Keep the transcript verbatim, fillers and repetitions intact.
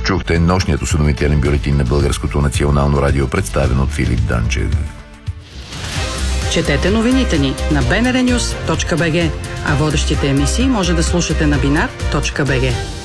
Чухте нощният осведомителен бюлетин на Българското национално радио, представен от Филип Данчев. Четете новините ни на би ен ар нюс точка би джи, а водещите емисии може да слушате на бинар точка би джи.